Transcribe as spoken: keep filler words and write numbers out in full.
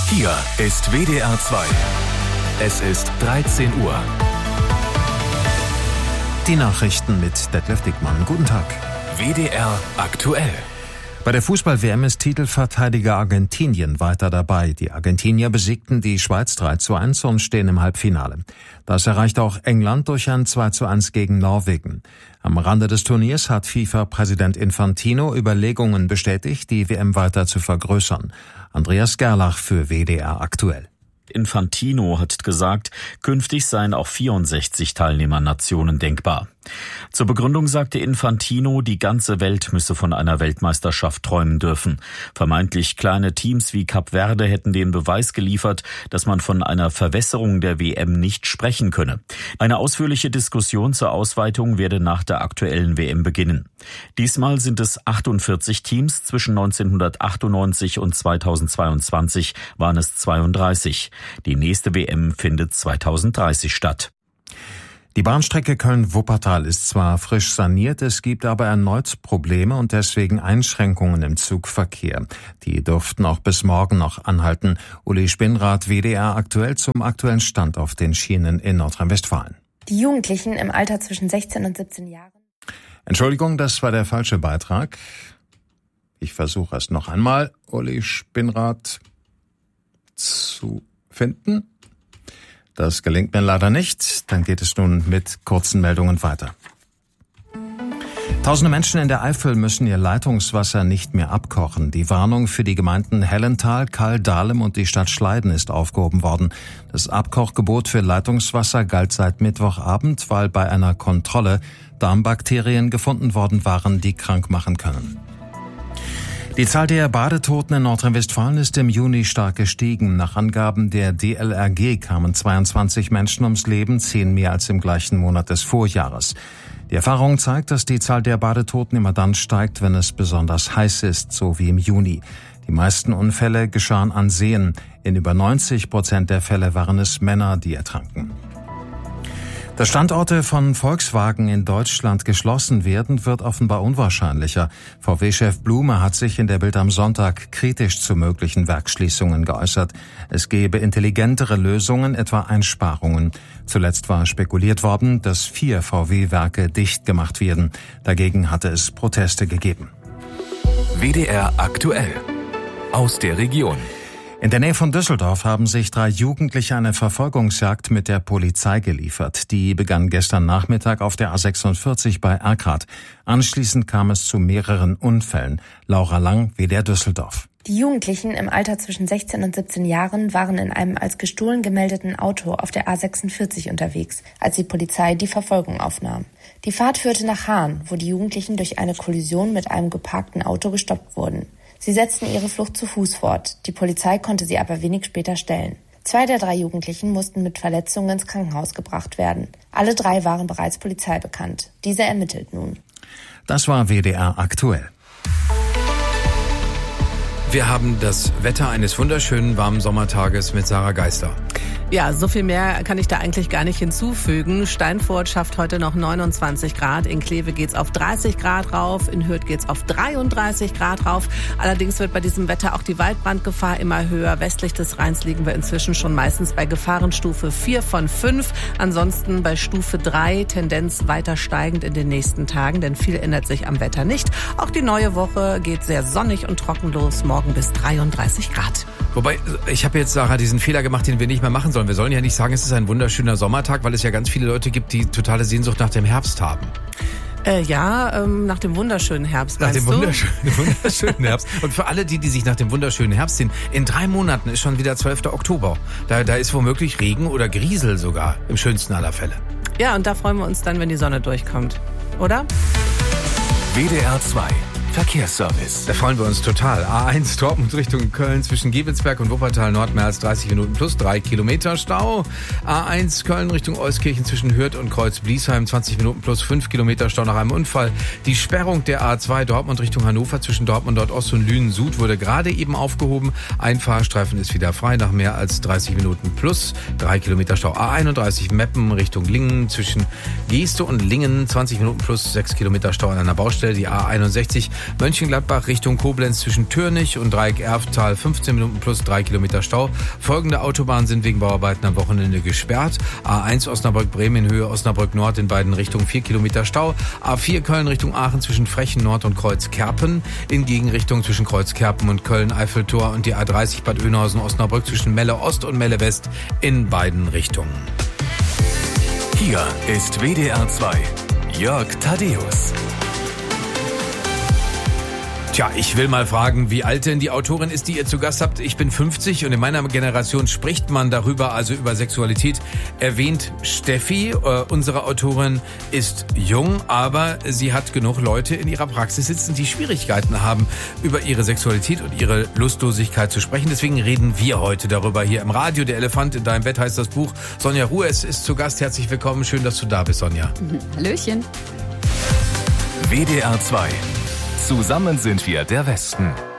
Hier ist W D R zwei. Es ist dreizehn Uhr. Die Nachrichten mit Detlef Dickmann. Guten Tag. W D R aktuell. Bei der Fußball-W M ist Titelverteidiger Argentinien weiter dabei. Die Argentinier besiegten die Schweiz drei zu eins und stehen im Halbfinale. Das erreichte auch England durch ein zwei zu eins gegen Norwegen. Am Rande des Turniers hat FIFA-Präsident Infantino Überlegungen bestätigt, die W M weiter zu vergrößern. Andreas Gerlach für W D R aktuell. Infantino hat gesagt, künftig seien auch vierundsechzig Teilnehmernationen denkbar. Zur Begründung sagte Infantino, die ganze Welt müsse von einer Weltmeisterschaft träumen dürfen. Vermeintlich kleine Teams wie Kap Verde hätten den Beweis geliefert, dass man von einer Verwässerung der W M nicht sprechen könne. Eine ausführliche Diskussion zur Ausweitung werde nach der aktuellen W M beginnen. Diesmal sind es achtundvierzig Teams, zwischen neunzehnhundertachtundneunzig und zweitausendzweiundzwanzig waren es zweiunddreißig. Die nächste W M findet zweitausenddreißig statt. Die Bahnstrecke Köln-Wuppertal ist zwar frisch saniert, es gibt aber erneut Probleme und deswegen Einschränkungen im Zugverkehr. Die dürften auch bis morgen noch anhalten. Uli Spinnrath, W D R aktuell zum aktuellen Stand auf den Schienen in Nordrhein-Westfalen. Die Jugendlichen im Alter zwischen sechzehn und siebzehn Jahren. Entschuldigung, das war der falsche Beitrag. Ich versuche es noch einmal. Uli Spinnrath zu finden. Das gelingt mir leider nicht. Dann geht es nun mit kurzen Meldungen weiter. Tausende Menschen in der Eifel müssen ihr Leitungswasser nicht mehr abkochen. Die Warnung für die Gemeinden Hellental, Kall, Dahlem und die Stadt Schleiden ist aufgehoben worden. Das Abkochgebot für Leitungswasser galt seit Mittwochabend, weil bei einer Kontrolle Darmbakterien gefunden worden waren, die krank machen können. Die Zahl der Badetoten in Nordrhein-Westfalen ist im Juni stark gestiegen. Nach Angaben der D L R G kamen zweiundzwanzig Menschen ums Leben, zehn mehr als im gleichen Monat des Vorjahres. Die Erfahrung zeigt, dass die Zahl der Badetoten immer dann steigt, wenn es besonders heiß ist, so wie im Juni. Die meisten Unfälle geschahen an Seen. In über neunzig Prozent der Fälle waren es Männer, die ertranken. Dass Standorte von Volkswagen in Deutschland geschlossen werden, wird offenbar unwahrscheinlicher. V W-Chef Blume hat sich in der Bild am Sonntag kritisch zu möglichen Werksschließungen geäußert. Es gebe intelligentere Lösungen, etwa Einsparungen. Zuletzt war spekuliert worden, dass vier V W-Werke dicht gemacht werden. Dagegen hatte es Proteste gegeben. W D R aktuell. Aus der Region. In der Nähe von Düsseldorf haben sich drei Jugendliche eine Verfolgungsjagd mit der Polizei geliefert. Die begann gestern Nachmittag auf der A sechsundvierzig bei Erkrath. Anschließend kam es zu mehreren Unfällen. Laura Lang, W D R Düsseldorf. Die Jugendlichen im Alter zwischen sechzehn und siebzehn Jahren waren in einem als gestohlen gemeldeten Auto auf der A sechsundvierzig unterwegs, als die Polizei die Verfolgung aufnahm. Die Fahrt führte nach Hahn, wo die Jugendlichen durch eine Kollision mit einem geparkten Auto gestoppt wurden. Sie setzten ihre Flucht zu Fuß fort. Die Polizei konnte sie aber wenig später stellen. Zwei der drei Jugendlichen mussten mit Verletzungen ins Krankenhaus gebracht werden. Alle drei waren bereits Polizei bekannt. Diese ermittelt nun. Das war W D R aktuell. Wir haben das Wetter eines wunderschönen warmen Sommertages mit Sarah Geister. Ja, so viel mehr kann ich da eigentlich gar nicht hinzufügen. Steinfurt schafft heute noch neunundzwanzig Grad, in Kleve geht's auf dreißig Grad rauf, in Hürth geht's auf dreiunddreißig Grad rauf. Allerdings wird bei diesem Wetter auch die Waldbrandgefahr immer höher. Westlich des Rheins liegen wir inzwischen schon meistens bei Gefahrenstufe vier von fünf. Ansonsten bei Stufe drei, Tendenz weiter steigend in den nächsten Tagen, denn viel ändert sich am Wetter nicht. Auch die neue Woche geht sehr sonnig und trocken los, morgen bis dreiunddreißig Grad. Wobei, ich habe jetzt, Sarah, diesen Fehler gemacht, den wir nicht mehr machen sollen. Wir sollen ja nicht sagen, es ist ein wunderschöner Sommertag, weil es ja ganz viele Leute gibt, die totale Sehnsucht nach dem Herbst haben. Äh, ja, ähm, nach dem wunderschönen Herbst, Nach dem du? wunderschönen, wunderschönen Herbst. Und für alle die, die sich nach dem wunderschönen Herbst sehen, in drei Monaten ist schon wieder zwölfter Oktober. Da, da ist womöglich Regen oder Griesel sogar, im schönsten aller Fälle. Ja, und da freuen wir uns dann, wenn die Sonne durchkommt, oder? W D R zwei. Verkehrsservice. Da freuen wir uns total. A eins Dortmund Richtung Köln zwischen Gebelsberg und Wuppertal Nord mehr als dreißig Minuten plus drei Kilometer Stau. A eins Köln Richtung Euskirchen zwischen Hürth und Kreuz-Bliesheim zwanzig Minuten plus fünf Kilometer Stau nach einem Unfall. Die Sperrung der A zwei Dortmund Richtung Hannover zwischen Dortmund Nordost und Lünen Süd wurde gerade eben aufgehoben. Ein Fahrstreifen ist wieder frei nach mehr als dreißig Minuten plus drei Kilometer Stau. A einunddreißig Meppen Richtung Lingen zwischen Geeste und Lingen zwanzig Minuten plus sechs Kilometer Stau an einer Baustelle. Die A einundsechzig Mönchengladbach Richtung Koblenz zwischen Türnich und Dreieck-Erftal fünfzehn Minuten plus drei Kilometer Stau. Folgende Autobahnen sind wegen Bauarbeiten am Wochenende gesperrt. A eins Osnabrück-Bremen in Höhe Osnabrück-Nord in beiden Richtungen vier Kilometer Stau. A vier Köln Richtung Aachen zwischen Frechen Nord und Kreuzkerpen. In Gegenrichtung zwischen Kreuzkerpen und Köln-Eiffeltor und die A dreißig Bad Oeynhausen-Osnabrück zwischen Melle Ost und Melle West in beiden Richtungen. Hier ist W D R zwei. Jörg Thaddeus. Tja, ich will mal fragen, wie alt denn die Autorin ist, die ihr zu Gast habt. Ich bin fünfzig und in meiner Generation spricht man darüber, also über Sexualität. Erwähnt Steffi, äh, unsere Autorin, ist jung, aber sie hat genug Leute in ihrer Praxis sitzen, die Schwierigkeiten haben, über ihre Sexualität und ihre Lustlosigkeit zu sprechen. Deswegen reden wir heute darüber hier im Radio. Der Elefant in deinem Bett heißt das Buch. Sonja Ruhes ist zu Gast. Herzlich willkommen. Schön, dass du da bist, Sonja. Hallöchen. W D R zwei. Zusammen sind wir der Westen.